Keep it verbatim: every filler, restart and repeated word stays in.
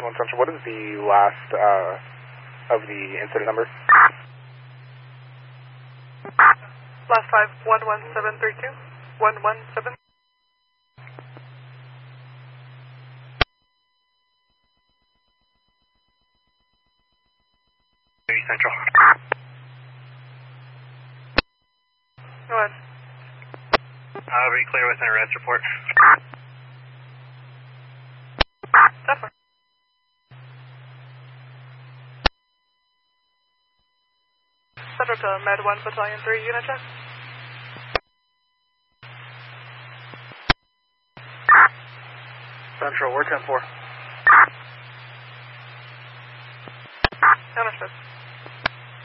one Central, what is the last uh, of the incident number? Last five, one one seven three two. one one seven. Central. Go ahead. Uh, be clear with an arrest report. Definitely. Central to Med one Battalion three, unit check. Central, we're ten four.